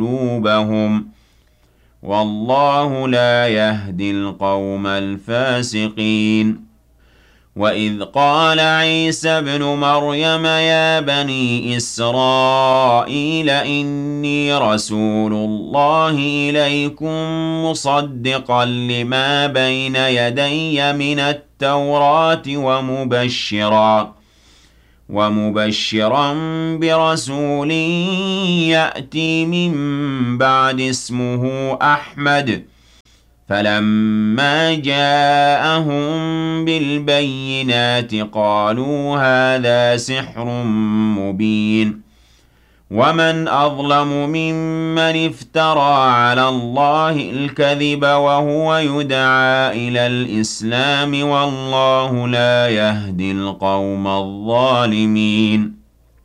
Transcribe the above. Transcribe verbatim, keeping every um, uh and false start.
قلوبهم والله لا يهدي القوم الفاسقين. وإذ قال عيسى ابن مريم يا بني إسرائيل إني رسول الله إليكم مصدقا لما بين يدي من التوراة ومبشرا ومبشرا برسول يأتي من بعد اسمه أحمد. فلما جاءهم بالبينات قالوا هذا سحر مبين. ومن أظلم ممن افترى على الله الكذب وهو يدعى إلى الإسلام والله لا يهدي القوم الظالمين.